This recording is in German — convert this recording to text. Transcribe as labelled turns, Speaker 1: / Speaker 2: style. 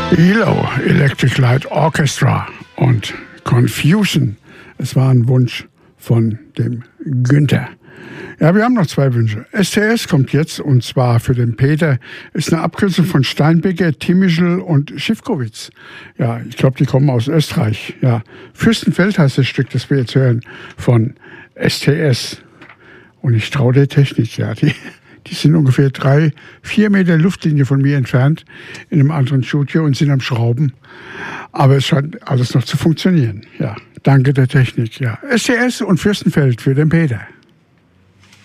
Speaker 1: ELO, Electric Light Orchestra und Confusion. Es war ein Wunsch von dem Günther. Ja, wir haben noch 2 Wünsche. STS kommt jetzt, und zwar für den Peter. Ist eine Abkürzung von Steinbecker, Timischl und Schiffkowitz. Ja, ich glaube, die kommen aus Österreich. Ja, Fürstenfeld heißt das Stück, das wir jetzt hören, von STS. Und ich traue der Technik, ja. Die sind ungefähr 3-4 Meter Luftlinie von mir entfernt in einem anderen Studio und sind am Schrauben. Aber es scheint alles noch zu funktionieren. Ja, danke der Technik. Ja, STS und Fürstenfeld für den Peter.